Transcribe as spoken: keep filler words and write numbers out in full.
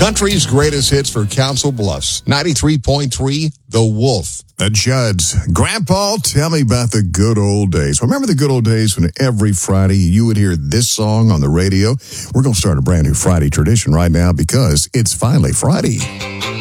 Country's greatest hits for Council Bluffs. ninety-three point three, The Wolf. The Judds. Grandpa, tell me about the good old days. Remember the good old days when every Friday you would hear this song on the radio? We're going to start a brand new Friday tradition right now because it's finally Friday.